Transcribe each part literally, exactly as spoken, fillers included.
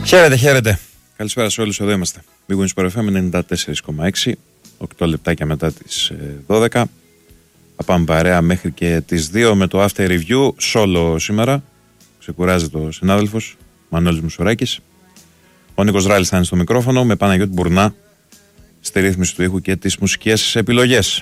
Χαίρετε, χαίρετε. Καλησπέρα σε όλους, εδώ είμαστε. Big Win Sport εφ εμ ενενήντα τέσσερα κόμμα έξι, οκτώ λεπτάκια μετά τις δώδεκα. Θα πάμε παρέα μέχρι και τις δύο με το After Review. Solo σήμερα. Ξεκουράζεται ο συνάδελφος Μανώλης Μουσουράκης. Ο Νίκος Ράλης θα είναι στο μικρόφωνο, με Παναγιώτη Μπουρνά στη ρύθμιση του ήχου και τις μουσικές επιλογές.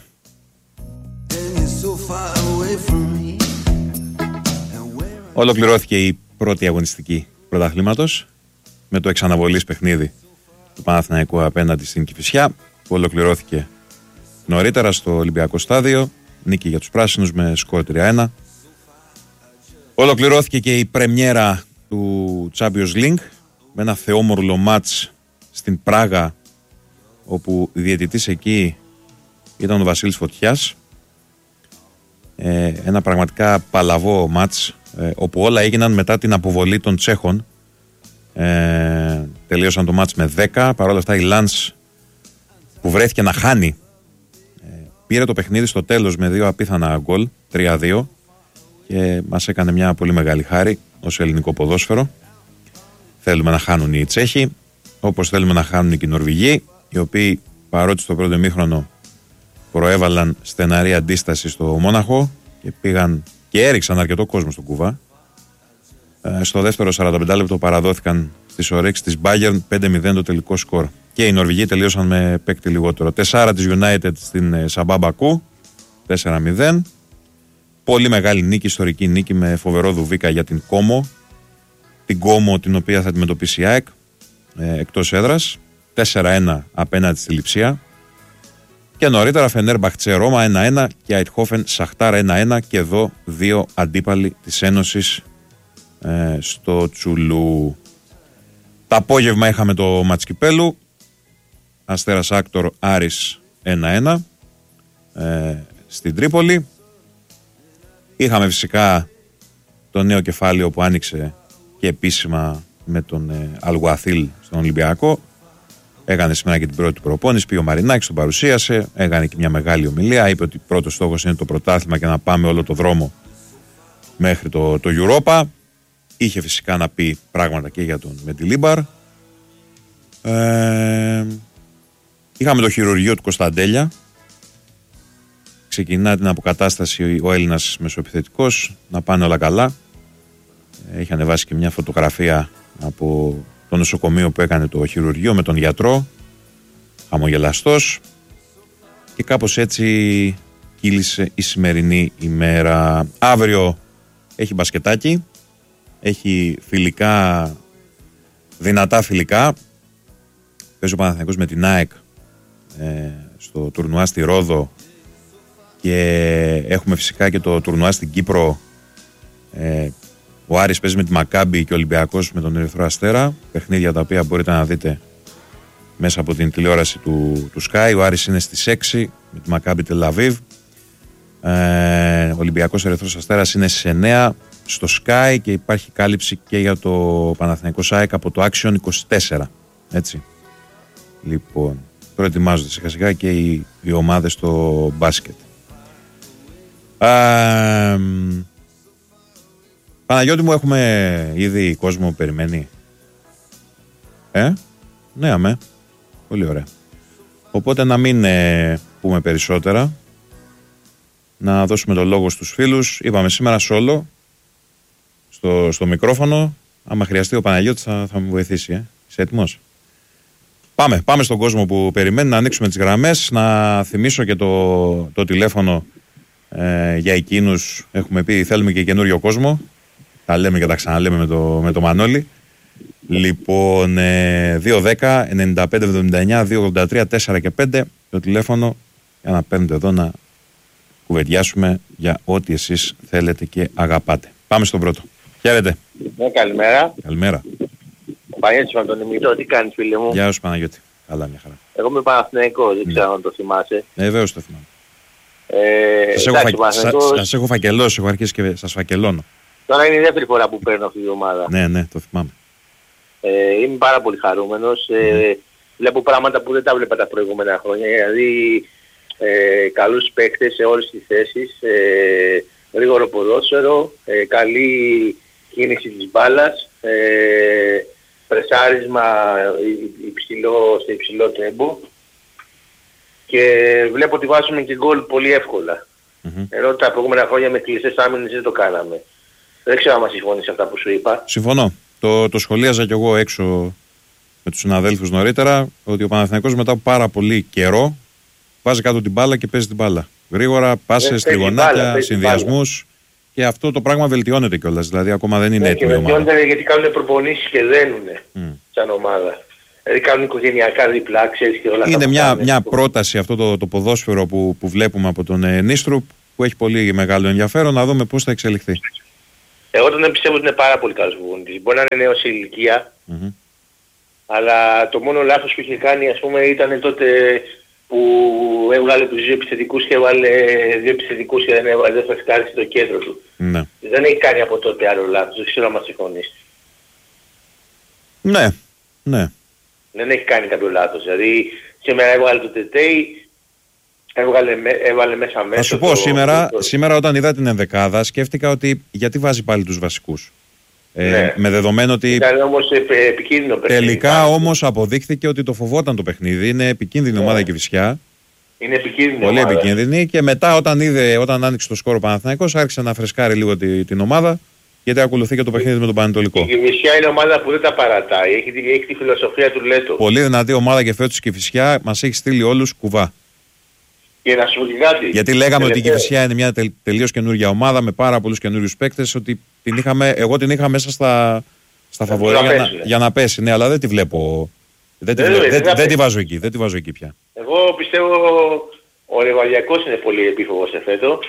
Ολοκληρώθηκε η πρώτη αγωνιστική πρωταθλήματος με το εξαναβολής παιχνίδι του Παναθηναϊκού απέναντι στην Κηφισιά, που ολοκληρώθηκε νωρίτερα στο Ολυμπιακό Στάδιο. Νίκη για τους πράσινους με σκορ τρία ένα. Ολοκληρώθηκε και η πρεμιέρα του Champions League με ένα θεόμορλο μάτς στην Πράγα, όπου διαιτητής εκεί ήταν ο Βασίλης Φωτιάς. Ε, ένα πραγματικά παλαβό μάτς, ε, όπου όλα έγιναν μετά την αποβολή των Τσέχων. Ε, τελείωσαν το μάτς με δέκα. Παρ' όλα αυτά η Λανς, που βρέθηκε να χάνει, ε, πήρε το παιχνίδι στο τέλος με δύο απίθανα γκολ, τρία δύο, και μας έκανε μια πολύ μεγάλη χάρη ως ελληνικό ποδόσφαιρο. Θέλουμε να χάνουν οι Τσέχοι, όπως θέλουμε να χάνουν και οι Νορβηγοί, οι οποίοι παρότι στο πρώτο ημίχρονο προέβαλαν στεναρή αντίσταση στο Μόναχο και πήγαν και έριξαν αρκετό κόσμο στον κουβά. Ε, στο δεύτερο σαράντα πέντε λεπτό παραδόθηκαν στις ορέξεις της Bayern, πέντε μηδέν το τελικό σκορ. Και οι Νορβηγοί τελείωσαν με παίκτη λιγότερο. τέσσερα της United στην Σαμπά Μπακού, τέσσερα μηδέν. Πολύ μεγάλη νίκη, ιστορική νίκη με φοβερό δουβίκα για την Κόμο. Την Κόμο την οποία θα αντιμετωπίσει η ΑΕΚ ε, εκτός έδρας. τέσσερα ένα απέναντι στη Λειψία. Και νωρίτερα Φενέρμπαχτσε Ρώμα ένα ένα και Αιτχόφεν Σαχτάρ ένα ένα, και εδώ δύο αντίπαλοι της Ένωσης ε, στο Τσουλού. Το απόγευμα είχαμε το μάτς κυπέλου, Αστέρας Άκτορ Άρης ένα ένα ε, στην Τρίπολη. Είχαμε φυσικά το νέο κεφάλαιο που άνοιξε και επίσημα με τον ε, Αλγουαθίλ στον Ολυμπιακό. Έκανε σήμερα και την πρώτη προπόνηση, πήγε ο Μαρινάκης, τον παρουσίασε, έκανε και μια μεγάλη ομιλία, είπε ότι πρώτος στόχος είναι το πρωτάθλημα και να πάμε όλο το δρόμο μέχρι το, το Europa. Είχε φυσικά να πει πράγματα και για τον Μεντιλίμπαρ. Ε, είχαμε το χειρουργείο του Κωνσταντέλια. Ξεκινά την αποκατάσταση ο Έλληνας μεσοεπιθετικός, να πάνε όλα καλά. Έχει ανεβάσει και μια φωτογραφία από το νοσοκομείο που έκανε το χειρουργείο με τον γιατρό, χαμογελαστός, και κάπως έτσι κύλησε η σημερινή ημέρα. Αύριο έχει μπασκετάκι, έχει φιλικά, δυνατά φιλικά. Παίζει ο Παναθηναϊκός με την ΑΕΚ ε, στο τουρνουά στη Ρόδο, και έχουμε φυσικά και το τουρνουά στην Κύπρο. ε, Ο Άρης παίζει με τη Μακάμπι και ο Ολυμπιακός με τον Ερυθρό Αστέρα. Παιχνίδια τα οποία μπορείτε να δείτε μέσα από την τηλεόραση του, του Sky. Ο Άρης είναι στις έξι με τη Μακάμπι Τελαβίβ. Ε, ο Ολυμπιακός Ερυθρός Αστέρας είναι στις εννέα στο Sky, και υπάρχει κάλυψη και για το Παναθηναϊκό ΣΑΕΚ από το Action είκοσι τέσσερα. Έτσι. Λοιπόν, προετοιμάζονται σιγά σιγά και οι, οι ομάδες στο μπάσκετ. Ε, Παναγιώτη μου, έχουμε ήδη κόσμο που περιμένει. Ε, ναι, αμέ. Πολύ ωραία. Οπότε να μην ε, πούμε περισσότερα. Να δώσουμε το λόγο στους φίλους. Είπαμε σήμερα solo στο, στο μικρόφωνο. Άμα χρειαστεί ο Παναγιώτης θα, θα μου βοηθήσει. Ε. Είσαι έτοιμος? Πάμε, πάμε στον κόσμο που περιμένει, να ανοίξουμε τις γραμμές. Να θυμίσω και το, το τηλέφωνο ε, για εκείνους. Έχουμε πει θέλουμε και καινούριο κόσμο. Τα λέμε και τα ξαναλέμε με το, με το Μανώλη. Λοιπόν, ε, δύο δέκα ενενήντα πέντε εβδομήντα εννιά διακόσια ογδόντα τρία τέσσερα και πέντε το τηλέφωνο, για να παίρνετε εδώ να κουβεντιάσουμε για ό,τι εσείς θέλετε και αγαπάτε. Πάμε στον πρώτο. Χαίρετε. Ναι, καλημέρα. Καλημέρα. Ο Παναγιώτης με τον ημιτό, τι κάνεις φίλε μου? Γεια σου Παναγιώτη. Καλά, μια χαρά. Εγώ είμαι Παναθηναϊκός, δεν ξέρω αν το θυμάσαι. Ε, βεβαίως το θυμάμαι. Ε, σας, εντάξει, έχω φα... σας, σας έχω φακελώσει, έχω αρχίσει και σας φακελώνω. Τώρα είναι η δεύτερη φορά που παίρνω αυτή την ομάδα. Ναι, ναι, το θυμάμαι. Ε, είμαι πάρα πολύ χαρούμενος. Ε, mm. Βλέπω πράγματα που δεν τα βλέπα τα προηγούμενα χρόνια. Δηλαδή ε, καλούς παίκτες σε όλες τις θέσεις. Ε, γρήγορο ποδόσφαιρο, ε, καλή κίνηση της μπάλας, ε, τεσσάρισμα υψηλό, σε υψηλό τέμπο και βλέπω ότι βάζουμε και γκολ πολύ εύκολα. Mm-hmm. Ενώ τα προηγούμενα χρόνια με κλειστές άμυνες δεν το κάναμε. Δεν ξέρω αν συμφωνείς αυτά που σου είπα. Συμφωνώ. Το, το σχολίαζα κι εγώ έξω με τους συναδέλφους νωρίτερα, ότι ο Παναθηναϊκός μετά από πάρα πολύ καιρό βάζει κάτω την μπάλα και παίζει την μπάλα. Γρήγορα, πάσες, τριγωνάκια, συνδυασμούς. Και αυτό το πράγμα βελτιώνεται κιόλας. Δηλαδή ακόμα δεν είναι ναι, έτοιμη και ομάδα. Βελτιώνεται γιατί κάνουν προπονήσεις και δένουνε mm. σαν ομάδα. Δηλαδή κάνουν οικογενειακά διπλά, ξέρεις και όλα αυτά. Είναι μια, μια πρόταση αυτό το, το ποδόσφαιρο που, που βλέπουμε από τον ε, Νίστρου, που έχει πολύ μεγάλο ενδιαφέρον, να δούμε πώς θα εξελιχθεί. Εγώ τον πιστεύω ότι είναι πάρα πολύ καλός προπονητής. Μπορεί να είναι νέος σε ηλικία, mm-hmm. αλλά το μόνο λάθος που είχε κάνει, ας πούμε, ήταν τότε που έβγαλε τους δύο επιθετικούς και έβαλε δύο επιθετικούς και δεν έβαλε, δεν φρεσκάρισε το κέντρο του. Ναι. Δεν έχει κάνει από τότε άλλο λάθος, δεν ξέρω αν μας συμφωνείς. Ναι, ναι. Δεν έχει κάνει κάποιο λάθος, δηλαδή σήμερα έβγαλε το Τετέι, έβγαλε, έβαλε μέσα μέσα. Θα σου πω, το, σήμερα, το... σήμερα όταν είδα την ενδεκάδα σκέφτηκα ότι γιατί βάζει πάλι τους βασικούς. Ε, ναι. Με δεδομένο ότι ήταν όμως επικίνδυνο παιχνίδι. Τελικά όμως αποδείχθηκε ότι το φοβόταν το παιχνίδι. Είναι επικίνδυνη ναι. ομάδα η Κηφισιά. Είναι επικίνδυνη Πολύ ομάδα. επικίνδυνη. Και μετά όταν, είδε, όταν άνοιξε το σκόρο Παναθηναϊκός άρχισε να φρεσκάρει λίγο τη, την ομάδα. Γιατί ακολουθεί και το παιχνίδι με τον Πανετολικό. Η Κηφισιά είναι ομάδα που δεν τα παρατάει. Έχει, έχει τη φιλοσοφία του Λέτο. Πολύ δυνατή ομάδα και φέτος η Κηφισιά μας έχει στείλει όλους κουβά. Και να σου πει κάτι. Γιατί λέγαμε ότι η Κηφισιά είναι μια τελ, τελείως καινούργια ομάδα με πάρα πολλούς καινούριους παίκτες. Ότι την είχαμε, εγώ την είχα μέσα στα, στα φαβορί για, να, για να πέσει. Ναι, αλλά δεν τη βλέπω. Δεν τη, δεν, δεν, δεν τη βάζω εκεί. Δεν τη βάζω εκεί πια. Εγώ πιστεύω ο Λεβαδιακός είναι πολύ επίφοβος σε φέτο.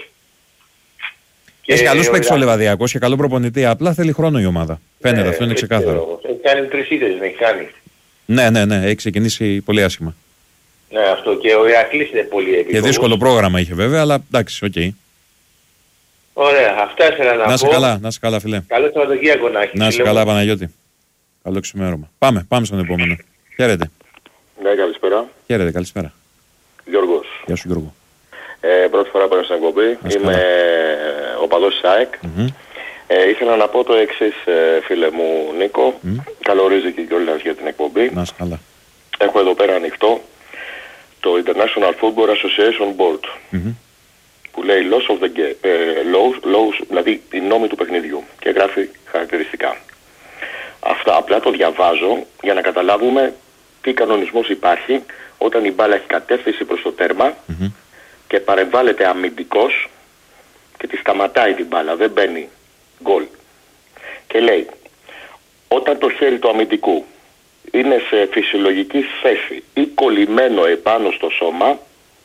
Έχει καλούς παίκτες ο Λεβαδιακός και καλό προπονητή. Απλά θέλει χρόνο η ομάδα. Φαίνεται, ναι, αυτό είναι ξεκάθαρο. Έχει κάνει τρεις ήττες, δεν έχει κάνει. Ναι, ναι, ναι, έχει ξεκινήσει πολύ άσχημα. Ναι, αυτό και ο Ηρακλής είναι πολύ επίφοβος. Και δύσκολο πρόγραμμα είχε βέβαια, αλλά εντάξει, οκ. Okay. Ωραία, αυτά ήθελα να, να πω. Να καλά, να σε καλά φίλε. Καλό Σαββατοκύριακο να έχεις. Να σε καλά Παναγιώτη. Καλό ξημέρωμα. Πάμε, πάμε στον επόμενο. Χαίρετε. Ναι, καλησπέρα. Χαίρετε, καλησπέρα. Γιώργος. Γεια σου Γιώργο. Ε, πρώτη φορά παίρνω στην εκπομπή. Είμαι οπαδός της ΑΕΚ. Mm-hmm. Ε, ήθελα να πω το εξής, ε, φίλε μου Νίκο. Mm. Καλωρίζει και κιόλας για την εκπομπή. Να σε καλά. Έχω εδώ πέρα ανοιχτό το International Football Association Board. Mm-hmm. Που λέει laws of the game, ε, laws, laws, δηλαδή οι νόμοι του παιχνιδιού και γράφει χαρακτηριστικά. Αυτά απλά το διαβάζω για να καταλάβουμε τι κανονισμός υπάρχει όταν η μπάλα έχει κατεύθυνση προς το τέρμα mm-hmm. και παρεμβάλλεται αμυντικός και τη σταματάει την μπάλα, δεν μπαίνει γκολ. Και λέει, όταν το χέρι του αμυντικού είναι σε φυσιολογική θέση ή κολλημένο επάνω στο σώμα,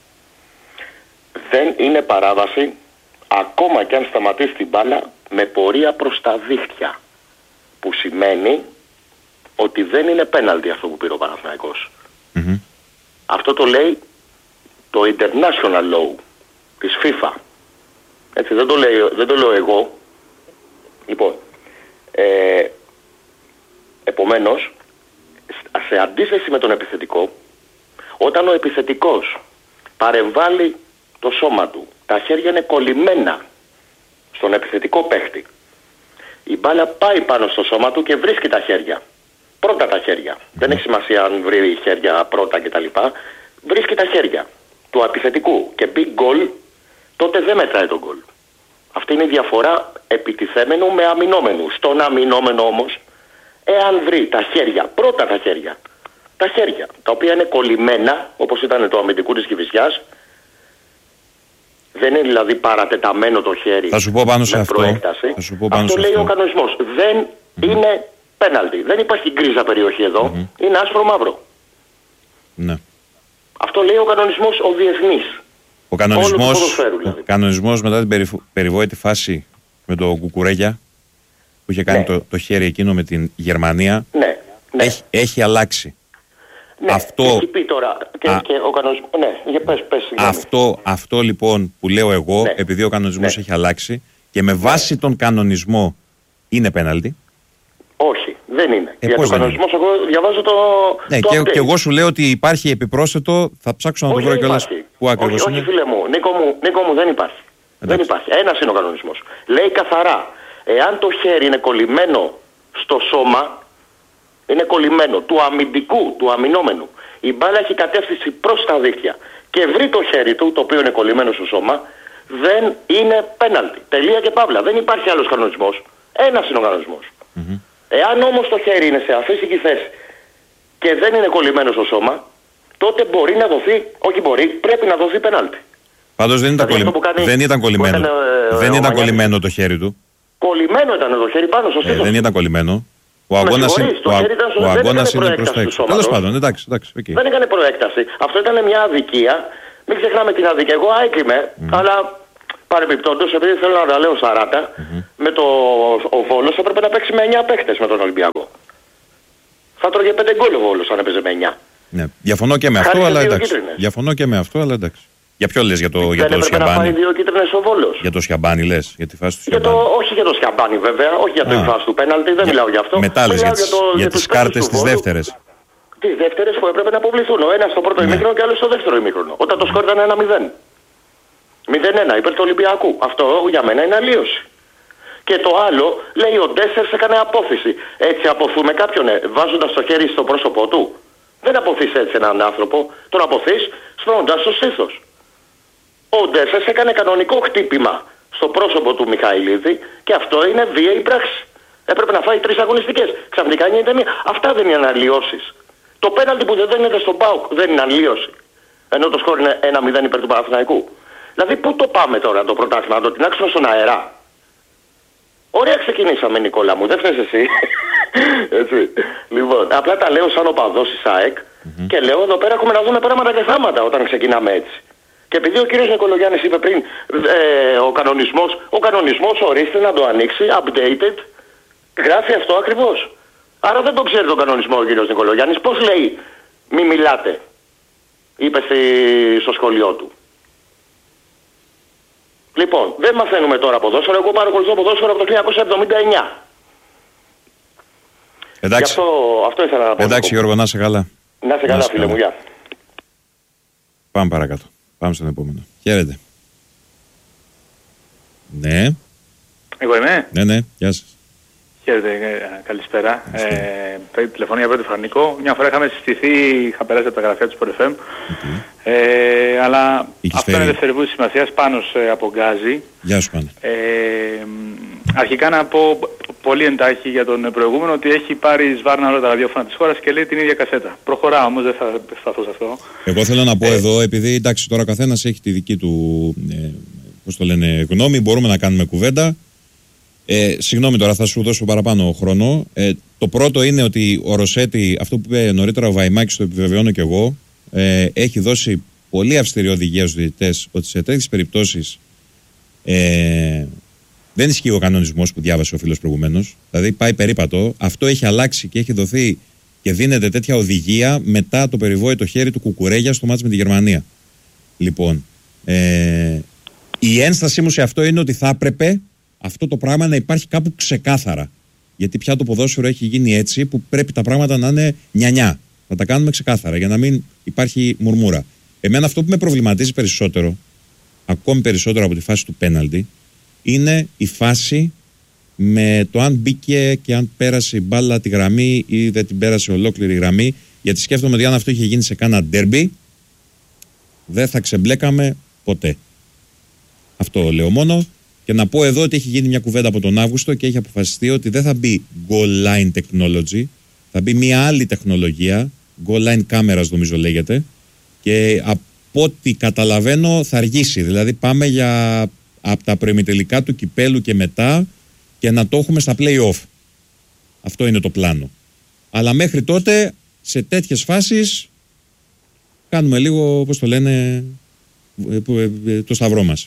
δεν είναι παράβαση ακόμα και αν σταματήσει την μπάλα με πορεία προς τα δίχτυα. Που σημαίνει ότι δεν είναι πέναλτι αυτό που πήρε ο Παναθηναϊκός. Mm-hmm. Αυτό το λέει το International Law της FIFA. Έτσι δεν το, λέει, δεν το λέω εγώ. Λοιπόν, ε, επομένως, σε αντίθεση με τον επιθετικό, όταν ο επιθετικός παρεμβάλλει το σώμα του, τα χέρια είναι κολλημένα στον επιθετικό παίχτη, η μπάλα πάει πάνω στο σώμα του και βρίσκει τα χέρια. Πρώτα τα χέρια. Mm-hmm. Δεν έχει σημασία αν βρει χέρια πρώτα κτλ. Βρίσκει τα χέρια του επιθετικού και μπει γκολ, τότε δεν μετράει το γκολ. Αυτή είναι η διαφορά επιτιθέμενου με αμυνόμενου. Στον αμυνόμενο όμως, εάν βρει τα χέρια, πρώτα τα χέρια, τα χέρια, τα οποία είναι κολλημένα, όπως ήταν το αμυντικού της Κηφισιάς, δεν είναι δηλαδή παρατεταμένο το χέρι. Θα σου πω πάνω σε αυτό. Προέκταση. Θα σου πω πάνω αυτό σε λέει αυτό. ο κανονισμός. Δεν mm-hmm. είναι πέναλτι. Δεν υπάρχει γκρίζα περιοχή εδώ. Mm-hmm. Είναι άσπρο μαύρο. Ναι. Αυτό λέει ο κανονισμός ο διεθνής. Ο κανονισμός, δηλαδή. ο κανονισμός μετά την περι, περιβόητη φάση με το Κουκουρέγια που είχε κάνει ναι. το, το χέρι εκείνο με την Γερμανία ναι. Ναι. Έχει, έχει αλλάξει. Ναι, αυτό, έχει πει τώρα και, α, και ο κανονισμός, ναι, για πες, πες, αυτό, αυτό λοιπόν που λέω εγώ, ναι. επειδή ο κανονισμός ναι. έχει αλλάξει και με βάση ναι. τον κανονισμό είναι πέναλτι. Όχι, δεν είναι. Ε, για τον κανονισμό εγώ διαβάζω το, ναι, το και, update. Και εγώ σου λέω ότι υπάρχει επιπρόσθετο, θα ψάξω να το βρω κιόλας που ακριβώς όχι, είναι. Όχι φίλε μου, Νίκο μου, Νίκο μου δεν υπάρχει. Εντάξει. Δεν υπάρχει. Ένας είναι ο κανονισμός. Λέει καθαρά, εάν το χέρι είναι κολλημένο στο σώμα, Είναι κολλημένο. Του αμυντικού, του αμυνόμενου. Η μπάλα έχει κατεύθυνση προς τα δίχτυα και βρει το χέρι του, το οποίο είναι κολλημένο στο σώμα, δεν είναι πέναλτι. Τελεία και παύλα. Δεν υπάρχει άλλος κανονισμός. Ένας είναι ο κανονισμός. Mm-hmm. Εάν όμως το χέρι είναι σε αφύσικη θέση και δεν είναι κολλημένο στο σώμα, τότε μπορεί να δοθεί, όχι μπορεί, πρέπει να δοθεί πέναλτι. Πάντως δεν ήταν, δηλαδή, κολλη... κάνει... δεν ήταν κολλημένο. Ήταν, ε, δεν ήταν κολλημένο το χέρι του. Κολλημένο ήταν το χέρι πάνω στο στήθος. Ε, δεν ήταν κολλημένο. Ο αγώνας είναι, ο, ο αγώνας είναι προς τα έξω. Τέλος πάντων, εντάξει, εντάξει. Okay. Δεν έκανε προέκταση. Αυτό ήταν μια αδικία. Μην ξεχνάμε την αδικία. Εγώ άικλιμαι, mm. αλλά παρεμπιπτόντως, επειδή θέλω να τα λέω σαράντα, mm-hmm. με το ο Βόλος έπρεπε να παίξει με εννιά παίχτες με τον Ολυμπιακό. Θα τρώγε πέντε γκολ ο Βόλος αν έπαιζε με εννιά. Ναι, διαφωνώ και με αυτό, αλλά εντάξει. Διαφωνώ και με αυτό, αλλά εντάξει. Για ποιο λες, για το, για το Σιαμπάνι? Να πάρει δύο κίτρινες ο Βόλος. Για το Σιαμπάνι λες, για τη φάση του για Σιαμπάνι? Το, όχι για το Σιαμπάνι βέβαια, όχι για τη φάση του πέναλτι, δεν για, μιλάω για αυτό. Μετά λες, για, για, το, για, για τις κάρτες τις δεύτερες. Τις δεύτερες που έπρεπε να αποβληθούν. Ο ένας στο πρώτο ναι. ημίχρονο και ο άλλος στο δεύτερο ημίχρονο. Όταν το σκόρ ήταν ένα μηδέν. μηδέν ένα υπέρ του Ολυμπιακού. Αυτό για μένα είναι αλλίωση. Και το άλλο λέει ο Ντέσσερς έκανε απόθεση. Έτσι αποθούμε κάποιον ε, βάζοντας το χέρι στο πρόσωπό του. Δεν αποθείς έτσι έναν άνθρωπο, τον αποθείς σπρώντας το στήθος. Ο Ντέσσερς έκανε κανονικό χτύπημα στο πρόσωπο του Μιχαηλίδη και αυτό είναι βίαιη πράξη. Έπρεπε να φάει τρεις αγωνιστικές. Ξαφνικά γίνεται μία. Αυτά δεν είναι αλλοιώσεις. Το πέναλτι που δεν δίνεται στον ΠΑΟΚ δεν είναι αλλοιώση. Ενώ το σκόρ είναι ένα μηδέν υπέρ του Παναθηναϊκού. Δηλαδή πού το πάμε τώρα το πρωτάθλημα, να το τεινάξουμε στον αέρα? Ωραία ξεκινήσαμε Νικόλα μου, δεν φταίς εσύ. Έτσι. Λοιπόν, απλά τα λέω σαν οπαδός της ΑΕΚ mm-hmm. και λέω εδώ πέρα έχουμε να δούμε πράγματα και θάματα όταν ξεκινάμε έτσι. Και επειδή ο κύριος Νικολογιάννης είπε πριν ε, ο κανονισμός, ο κανονισμός ορίστε να το ανοίξει, updated, γράφει αυτό ακριβώς. Άρα δεν το ξέρει τον κανονισμό ο κύριος Νικολογιάννης. Πώς λέει μη μιλάτε, είπε στη, στο σχολείο του. Λοιπόν, δεν μαθαίνουμε τώρα ποδόσφαιρο, εγώ παρακολουθώ ποδόσφαιρο από το χίλια εννιακόσια εβδομήντα εννιά. Εντάξει, αυτό, αυτό ήθελα να πω. Εντάξει Γιώργο, να είσαι καλά. Να είσαι καλά φίλε μου, γεια. Πάμε παρακάτω, πάμε στον επόμενο. Χαίρετε. Ναι. Εγώ είμαι. Ναι, ναι, γεια σας. Χαίρετε, καλησπέρα. Ε, τηλεφωνία πρώτη Φρανίκο. Μια φορά είχαμε συστηθεί, είχα περάσει από τα γραφεία του Sport εφ εμ. Okay. Ε, αλλά Είχες αυτό φέρει. Είναι δευτερευούς σημασίας πάνω σε από γκάζι. Γεια σου Πάνε. Ε, αρχικά να πω πολύ εντάχει για τον προηγούμενο ότι έχει πάρει σβάρνα όλα τα ραδιόφωνα της χώρας και λέει την ίδια κασέτα. Προχωρά όμως, δεν θα σταθώ σε αυτό. Εγώ θέλω να πω ε, εδώ, επειδή εντάξει τώρα ο καθένας έχει τη δική του ε, πώς το λένε, γνώμη, μπορούμε να κάνουμε κουβέντα. Ε, συγγνώμη τώρα, θα σου δώσω παραπάνω χρόνο. Ε, το πρώτο είναι ότι ο Ροσέτη, αυτό που είπε νωρίτερα ο Βαϊμάκης, το επιβεβαιώνω κι εγώ, ε, έχει δώσει πολύ αυστηρή οδηγία στους διαιτητές ότι σε τέτοιες περιπτώσεις ε, δεν ισχύει ο κανονισμός που διάβασε ο φίλος προηγουμένως. Δηλαδή πάει περίπατο. Αυτό έχει αλλάξει και έχει δοθεί και δίνεται τέτοια οδηγία μετά το περιβόητο χέρι του Κουκουρέγια στο μάτς με τη Γερμανία. Λοιπόν, ε, η ένστασή μου σε αυτό είναι ότι θα έπρεπε αυτό το πράγμα να υπάρχει κάπου ξεκάθαρα. Γιατί πια το ποδόσφαιρο έχει γίνει έτσι που πρέπει τα πράγματα να είναι νιανιά. Να τα κάνουμε ξεκάθαρα για να μην υπάρχει μουρμούρα. Εμένα αυτό που με προβληματίζει περισσότερο, ακόμη περισσότερο από τη φάση του πέναλτι, είναι η φάση με το αν μπήκε και αν πέρασε η μπάλα τη γραμμή ή δεν την πέρασε ολόκληρη η γραμμή. Γιατί σκέφτομαι ότι αν αυτό είχε γίνει σε κάνα ντέρμπι, δεν θα ξεμπλέκαμε ποτέ. Αυτό λέω μόνο. Και να πω εδώ ότι έχει γίνει μια κουβέντα από τον Αύγουστο και έχει αποφασιστεί ότι δεν θα μπει goal line technology, θα μπει μια άλλη τεχνολογία, goal line cameras νομίζω λέγεται, και από ό,τι καταλαβαίνω θα αργήσει. Δηλαδή πάμε για από τα προημιτελικά του κυπέλου και μετά και να το έχουμε στα play-off. Αυτό είναι το πλάνο. Αλλά μέχρι τότε σε τέτοιες φάσεις κάνουμε λίγο, πώς το λένε, το σταυρό μας.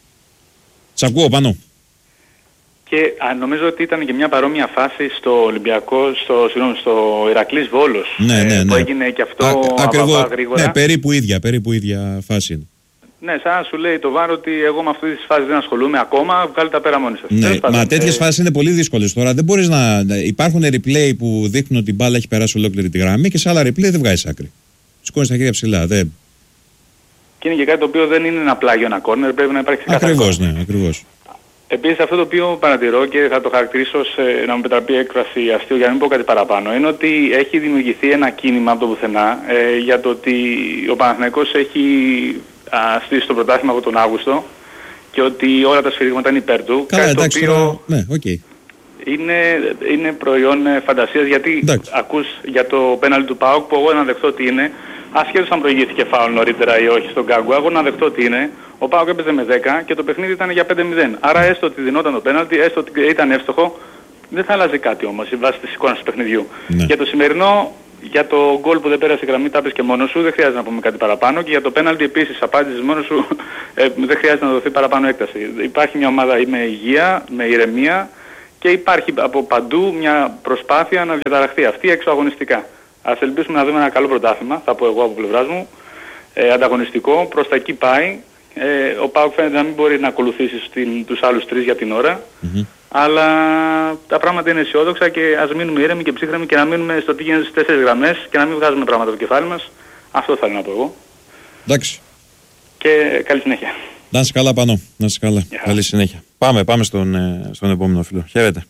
Σ' ακούω πάνω. Και α, νομίζω ότι ήταν και μια παρόμοια φάση στο Ολυμπιακό, στο, συγγνώμη, στο Ηρακλής Βόλος. Ναι, ναι, ναι. Που έγινε και αυτό ακριβώς, γρήγορα. Ναι, περίπου ίδια, περίπου ίδια φάση είναι. Ναι, σαν να σου λέει το βάρο ότι εγώ με αυτή τη φάση δεν ασχολούμαι ακόμα, βγάλει τα πέρα μόνοι σας. Ναι, μα τέτοιες ε... φάσεις είναι πολύ δύσκολες τώρα. Δεν μπορείς να... Υπάρχουν replay που δείχνουν ότι η μπάλα έχει περάσει ολόκληρη τη γραμμή και σε άλλα replay δεν βγάζεις άκρη. Σηκώνεις τα χέρια ψηλά. Δεν... Και είναι και κάτι το οποίο δεν είναι ένα πλάγιο, ένα κόρνερ, πρέπει να υπάρχει ξεκάθαρο. Ακριβώς, ναι, ακριβώς. Επίσης αυτό το οποίο παρατηρώ και θα το χαρακτηρίσω ως, ε, να μου πετραπεί έκφραση αστείο για να μην πω κάτι παραπάνω, είναι ότι έχει δημιουργηθεί ένα κίνημα από το πουθενά ε, για το ότι ο Παναθηναϊκός έχει α, στήσει το πρωτάθλημα από τον Αύγουστο και ότι όλα τα σφυρίγματα είναι υπέρ του. Καλά, κάτι εντάξει, το οποίο τώρα, ναι, okay. είναι, είναι προϊόν ε, φαντασίας, γιατί εντάξει. ακούς για το πέναλτι του ΠΑΟΚ που εγώ να δεχτώ ότι είναι, ασχέτως αν προηγήθηκε φάουλ νωρίτερα ή όχι στον Γκάγκουα, εγώ να δεχτώ ότι είναι. Ο ΠΑΟΚ έπαιζε με δέκα και το παιχνίδι ήταν για πέντε μηδέν. Άρα έστω ότι δινόταν το πέναλτι, έστω ότι ήταν εύστοχο, δεν θα άλλαζε κάτι όμως η βάση της εικόνας του παιχνιδιού. Ναι. Για το σημερινό, για το γκολ που δεν πέρασε γραμμή, τα πες και μόνος σου, δεν χρειάζεται να πούμε κάτι παραπάνω. Και για το πέναλτι επίσης απάντησες μόνος σου, ε, δεν χρειάζεται να δοθεί παραπάνω έκταση. Υπάρχει μια ομάδα με υγεία, με ηρεμία και υπάρχει από παντού μια προσπάθεια να διαταραχθεί αυτή εξωαγωνιστικά. Ας ελπίσουμε να δούμε ένα καλό πρωτάθλημα, θα πω εγώ από πλευράς μου, ε, ανταγωνιστικό, προς τα εκεί πάει. Ε, ο ΠΑΟΚ φαίνεται να μην μπορεί να ακολουθήσει στην, τους άλλους τρεις για την ώρα, mm-hmm. αλλά τα πράγματα είναι αισιόδοξα και ας μείνουμε ήρεμοι και ψύχρεμοι και να μείνουμε στο τι γίνεται στις τέσσερις γραμμές και να μην βγάζουμε πράγματα από το κεφάλι μας. Αυτό θέλω να πω εγώ. Εντάξει. Και καλή συνέχεια. Να είσαι καλά πάνω, να είσαι καλά. Yeah. Καλή συνέχεια. Πάμε, πάμε στον, στον επόμενο φίλο. Χαίρετε.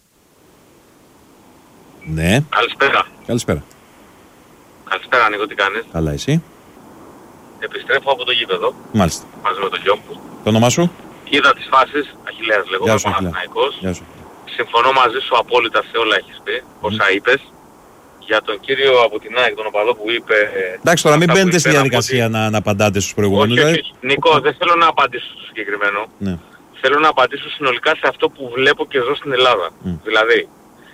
Ναι. Καλησπέρα. Καλησπέρα. Καλησπέρα Νίκο, τι κάνεις? Καλά, εσύ? Επιστρέφω από το γήπεδο. Μάλιστα. Μαζί με τον γιο μου. Το όνομά σου? Είδα τις φάσεις, Αχιλλέας λέγω, Παναθηναϊκός. Συμφωνώ μαζί σου απόλυτα σε όλα έχεις πει, mm. όσα είπες. Για τον κύριο από την ΑΕΚ, τον οπαδό που είπε... Εντάξει, τώρα μην μπαίνετε στη διαδικασία ότι... να, να απαντάτε στους προηγούμενους. Όχι, όχι, όχι. Νικό, δεν θέλω να απαντήσω στο συγκεκριμένο. Ναι. Θέλω να απαντήσω συνολικά σε αυτό που βλέπω και ζω στην Ελλάδα. Mm. Δηλαδή,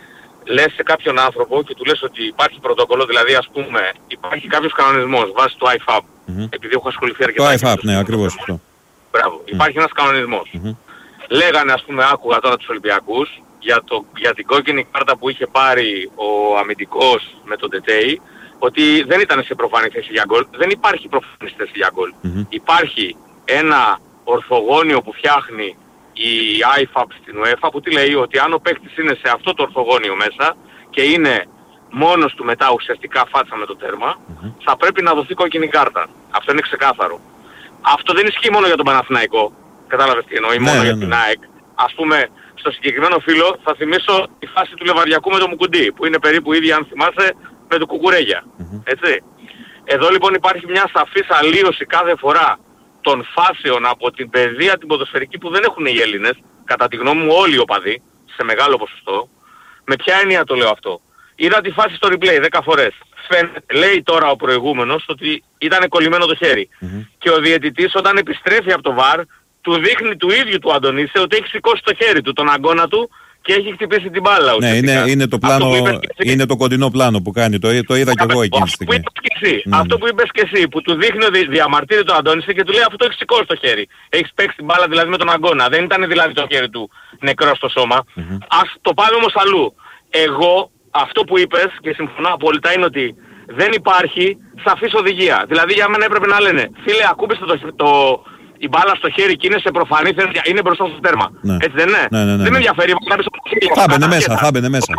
λες σε κάποιον άνθρωπο και του λες ότι υπάρχει πρωτόκολλο, δηλαδή ας πούμε υπάρχει κάποιος κανονισμός βάσει του άι εφ έι πι, mm-hmm. επειδή έχω ασχοληθεί αρκετά. Το άι εφ έι πι, ναι, ακριβώς αυτό. Μπράβο, mm. υπάρχει ένας κανονισμός. Mm-hmm. Λέγανε ας πούμε, άκουγα τώρα τους Ολυμπιακούς, για, το, για την κόκκινη κάρτα που είχε πάρει ο αμυντικός με τον Τετέι, ότι δεν ήταν σε προφανή θέση για γκολ. Δεν υπάρχει προφανή θέση για γκολ. Mm-hmm. Υπάρχει ένα ορθογώνιο που φτιάχνει η άι εφ έι πι στην UEFA που τι λέει, ότι αν ο παίκτης είναι σε αυτό το ορθογώνιο μέσα και είναι μόνος του μετά ουσιαστικά φάτσα με το τέρμα, mm-hmm. θα πρέπει να δοθεί κόκκινη κάρτα. Αυτό είναι ξεκάθαρο. Αυτό δεν ισχύει μόνο για τον Παναθηναϊκό. Κατάλαβες τι εννοεί, μόνο ναι, για ναι. την ΑΕΚ. Ας πούμε, στο συγκεκριμένο φίλο θα θυμίσω τη φάση του Λεβαδιακού με το Μουκουντή, που είναι περίπου ίδια αν θυμάσαι με το Κουκουρέγια. Mm-hmm. Έτσι. Εδώ λοιπόν υπάρχει μια σαφής αλλίωση κάθε φορά των φάσεων από την παιδεία την ποδοσφαιρική που δεν έχουν οι Έλληνες, κατά τη γνώμη μου όλοι οι οπαδοί, σε μεγάλο ποσοστό. Με ποια έννοια το λέω αυτό? Είδα τη φάση στο replay δέκα φορές. Φαίνεται, λέει τώρα ο προηγούμενος ότι ήταν κολλημένο το χέρι. Mm-hmm. Και ο διαιτητής όταν επιστρέφει από το βαρ, του δείχνει του ίδιου του Αντωνίσε ότι έχει σηκώσει το χέρι του, τον αγκώνα του και έχει χτυπήσει την μπάλα. Ναι, είναι, είναι, το πλάνο, είναι το κοντινό πλάνο που κάνει, το, το είδα και εγώ εκείνη τη στιγμή. Ναι, αυτό που είπες και εσύ, που του δείχνει ότι διαμαρτύρει τον Αντώνησε και του λέει αυτό το έχει σηκώσει το χέρι. Έχεις παίξει την μπάλα δηλαδή με τον αγκώνα, δεν ήταν δηλαδή το χέρι του νεκρό στο σώμα. Mm-hmm. Ας το πάμε όμως αλλού. Εγώ αυτό που είπες και συμφωνώ απόλυτα είναι ότι δεν υπάρχει σαφής οδηγία. Δηλαδή για μένα έπρεπε να λένε, φίλε ακούμπησε το, το, η μπάλα στο χέρι και είναι σε προφανή θέση, είναι μπροστά στο τέρμα. Ναι. Έτσι δεν είναι? Ναι, ναι, ναι, δεν με ναι. ενδιαφέρει. Θα μπαινε μέσα, θα μπαινε μέσα.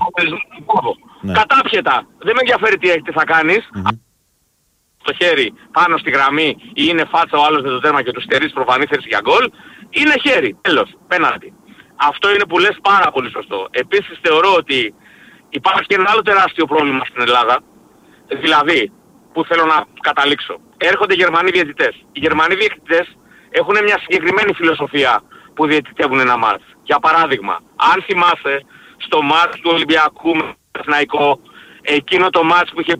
Ναι. Κατάπιετα. Δεν με ενδιαφέρει τι, τι θα κάνεις. Mm-hmm. Στο χέρι πάνω στη γραμμή ή είναι φάτσα ο άλλος με το τέρμα και του στερείς προφανή θέση για γκολ. Είναι χέρι. Τέλος. Πέναλτι. Αυτό είναι που λες πάρα πολύ σωστό. Επίσης θεωρώ ότι υπάρχει και ένα άλλο τεράστιο πρόβλημα στην Ελλάδα. Δηλαδή, που θέλω να καταλήξω. Έρχονται Γερμανοί διαιτητές. Οι Γερμανοί διαιτητές έχουν μια συγκεκριμένη φιλοσοφία που διαιτητεύουν ένα μάτς. Για παράδειγμα, αν θυμάσαι στο μάτς του Ολυμπιακού με το Παναθηναϊκό, εκείνο το μάτς που είχε...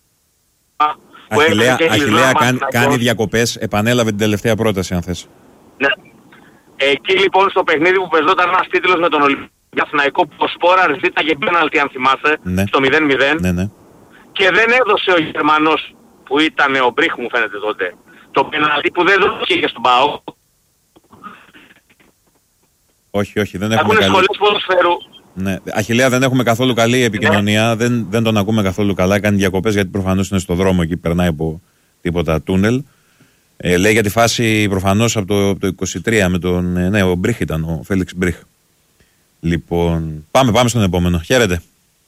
Αχιλλέα, Αχιλλέα κάνει, κάνει διακοπές, επανέλαβε την τελευταία πρόταση αν θες. Ναι. Εκεί λοιπόν στο παιχνίδι που πεζόταν ένας τίτλος με τον Ολυμπιακό που ο Σπόραρ ζήταγε πέναλτι αν θυμάσαι, ναι. στο μηδέν μηδέν. Ναι, ναι. Και δεν έδωσε ο Γερμανός που ήταν ο Μπρίχ μου φαίνεται τότε, το πέναλτι που δεν δόθηκε και στον ΠΑΟ. Όχι, όχι, δεν έχουμε καλή... σχολές ποδοσφαίρου. Ναι. Αχιλλέα, δεν έχουμε καθόλου καλή επικοινωνία, ναι. δεν, δεν τον ακούμε καθόλου καλά, κάνει διακοπές γιατί προφανώς είναι στο δρόμο και περνάει από τίποτα τούνελ. Ε, λέει για τη φάση προφανώς από το, από το είκοσι τρία με τον, ε, ναι, ο Μπρίχ ήταν, ο Φέλιξ Μπρίχ. Λοιπόν, πάμε, πάμε στον επόμενο. Χαίρετε.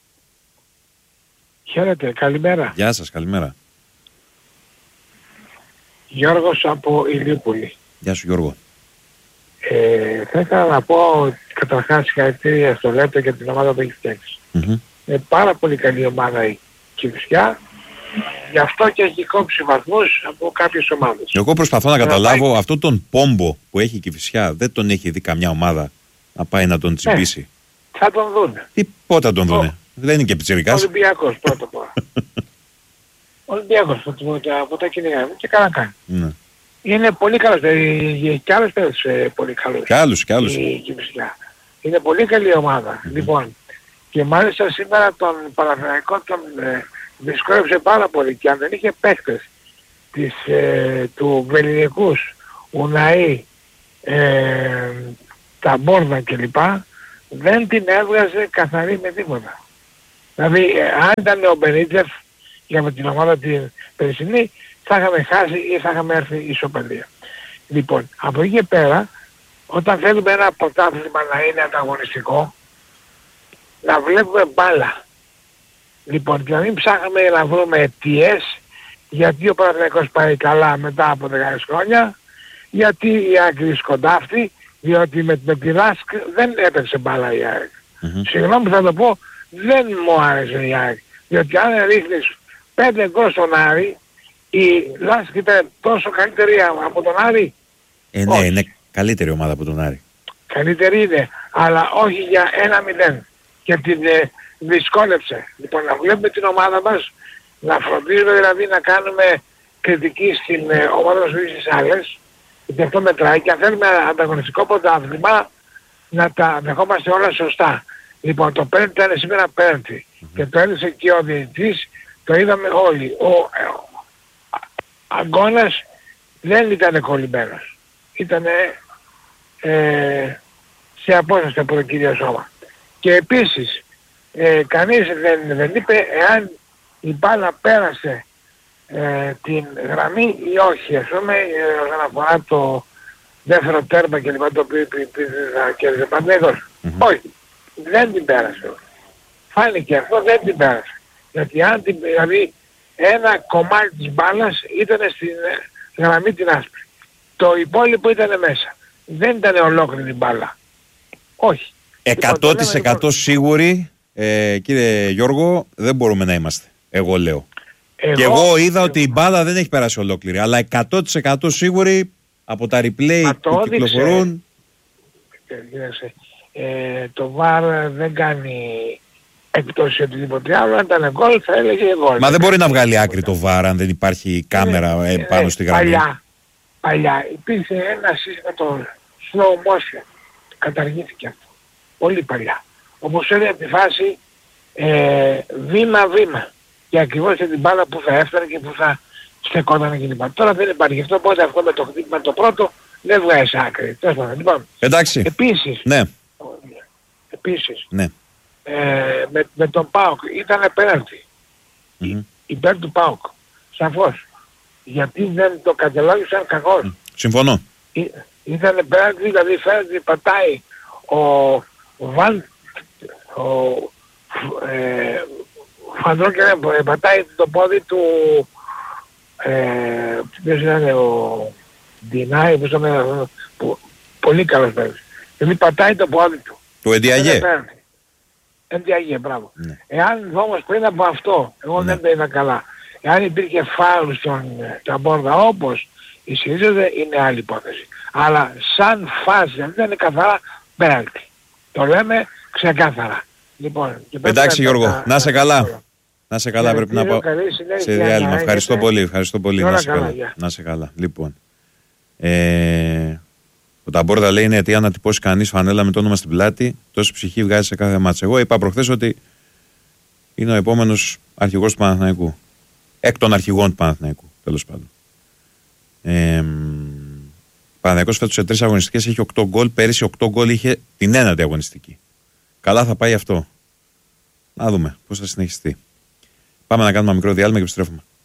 Χαίρετε, καλημέρα. Γεια σας, καλημέρα. Γιώργος από Ηλιούπολη. Γεια σου Γιώργο. Ε, θα ήθελα να πω καταρχάς συγχαρητήρια στο Λέτο για την ομάδα που έχει φτιάξει. Mm-hmm. Είναι πάρα πολύ καλή ομάδα η Κηφισιά, γι' αυτό και έχει κόψει βαθμούς από κάποιες ομάδες. Εγώ προσπαθώ να καταλάβω πάει... αυτόν τον πόμπο που έχει η Κηφισιά, δεν τον έχει δει καμιά ομάδα να πάει να τον τσιμπήσει. Ε, θα τον δούνε. Τι πότε θα τον δούνε, Ο... δεν είναι και πιτσιρικάς. Ολυμπιακός πρώτα απ' όλα. Ολυμπιακός από τα κυνηγά και καλά κάνει. Ναι. Είναι πολύ καλός, και άλλες παίρνεις πολύ καλούς. Και άλλους, και άλλους. Η Κηφισιά. Είναι πολύ καλή ομάδα. Mm-hmm. Λοιπόν, και μάλιστα σήμερα τον Παναθηναϊκό τον ε, δυσκόλεψε πάρα πολύ και αν δεν είχε παίκτες της, ε, του Βεληνικούς, Ουναή, ε, τα Μπόρδα κλπ. Δεν την έβγαζε καθαρή με τίποτα. Δηλαδή, ε, αν ήταν ο Μπενίτσεφ για με την ομάδα την περσινή, θα είχαμε χάσει ή θα είχαμε έρθει ισοπαλία. Λοιπόν, από εκεί και πέρα, όταν θέλουμε ένα πρωτάθλημα να είναι ανταγωνιστικό, να βλέπουμε μπάλα. Λοιπόν, και να μην ψάχνουμε να βρούμε αιτίες, γιατί ο Παναθηναϊκός πάει καλά μετά από δεκαέξι χρόνια, γιατί η Άκρη σκοντάφτει, διότι με, με τη Λάσκ δεν έπαιξε μπάλα η ΑΕΚ. Mm-hmm. Συγγνώμη θα το πω, δεν μου άρεσε η ΑΕΚ. Διότι αν ρίχνεις πέντε γκολ στον Άρη, η Λάσκ ήταν τόσο καλύτερη από τον Άρη. Ε, ναι, όχι. Είναι καλύτερη ομάδα από τον Άρη. Καλύτερη είναι, αλλά όχι για ένα μηδέν. Και την ε, δυσκόλεψε. Λοιπόν, να βλέπουμε την ομάδα μας, να φροντίζουμε δηλαδή να κάνουμε κριτική στην ε, ομάδα μας στις άλλες, γιατί αυτό μετράει και αν θέλουμε ανταγωνιστικό πρωτάθλημα να τα δεχόμαστε όλα σωστά. Λοιπόν, το πέμπτη ήταν σήμερα πέμπτη mm-hmm. και το έδειξε και ο διαιτητής, το είδαμε όλοι. Ο, ε, ο αγώνας δεν ήταν κολλημένος. Ήταν ε, σε απόσταση από το κύριο σώμα. Και επίσης, ε, κανείς δεν, δεν είπε εάν η μπάλα πέρασε ε, την γραμμή ή όχι. Ας πούμε, ε, όσον αφορά το δεύτερο τέρμα και λοιπά το οποίο κέρδισε Παναθηναϊκός. Όχι, δεν την πέρασε. Φάνηκε αυτό, δεν την πέρασε. Γιατί αν την, δηλαδή ένα κομμάτι της μπάλας ήταν στην γραμμή την άσπρη. Το υπόλοιπο ήταν μέσα. Δεν ήταν ολόκληρη μπάλα. Όχι. εκατό τοις εκατό σίγουροι, ε, κύριε Γιώργο, δεν μπορούμε να είμαστε. Εγώ λέω. Εγώ, και εγώ είδα εγώ, ότι η μπάλα δεν έχει περάσει ολόκληρη. Αλλά εκατό τοις εκατό σίγουροι από τα replay που κυκλοφορούν. Ε, το βαρ δεν κάνει εκτός οτιδήποτε άλλο. Αν ήταν γκολ θα έλεγε γκολ. Μα δεν μπορεί να βγάλει άκρη το βαρ αν δεν υπάρχει κάμερα ε, πάνω ε, στη γραμμή. Παλιά, παλιά υπήρχε ένα σύστημα το slow motion. Καταργήθηκε αυτό. Πολύ παλιά. Όπως έλεγε τη φάση ε, βήμα-βήμα. Και ακριβώς σε την μπάλα που θα έφτανε και που θα στεκόταν κλπ. Τώρα δεν υπάρχει αυτό, οπότε αυτό με το χτύπημα το πρώτο δεν βγάζει άκρη. Λοιπόν, εντάξει. Επίσης, ναι. επίσης ναι. Ε, με, με τον ΠΑΟΚ ήταν πέναλτι. Mm-hmm. Υπέρ του ΠΑΟΚ. Σαφώς. Γιατί δεν το κατελόγησαν κακώς. Mm. Συμφωνώ. Ή, ήταν πέναλτι, δηλαδή φαίνεται πατάει ο Βαν, ο ε, Φαντρό και πατάει το πόδι του, ε, ποιος ήταν ο Ντινάη, που ήταν πολύ καλός παίκτης. Δηλαδή πατάει το πόδι του. Του Εντιαγέ. Εντιαγέ, μπράβο. Ναι. Εάν όμως πριν από αυτό, εγώ ναι. δεν το είδα καλά, εάν υπήρχε φάουλ στον Ταμπόρδα όπως ισχυρίζονται, είναι άλλη υπόθεση. Αλλά σαν φάση, δεν είναι καθαρά πέναλτι. Το λέμε ξεκάθαρα. Λοιπόν, εντάξει Γιώργο, να, να σε καλά. Να σε καλά, πρέπει να πάω σε διάλειμμα. Ευχαριστώ πολύ, ευχαριστώ πολύ. Να σε καλά. Να σε καλά. Λοιπόν, ε, ο Ταμπόρδα λέει είναι αιτία να τυπώσει κανείς φανέλα με το όνομα στην πλάτη. Τόση ψυχή βγάζει σε κάθε μάτς. Εγώ είπα προχθές ότι είναι ο επόμενος αρχηγός του Παναθηναϊκού. Εκ των αρχηγών του Παναθηναϊκού, τέλος πάντων. Ε, ο Παναθηναϊκός φέτος σε τρεις αγωνιστικές έχει οκτώ γκολ. Πέρυσι οκτώ γκολ είχε την ένατη αγωνιστική. Καλά θα πάει αυτό. Να δούμε πώς θα συνεχιστεί. Πάμε να κάνουμε ένα μικρό διάλειμμα και επιστρέφουμε.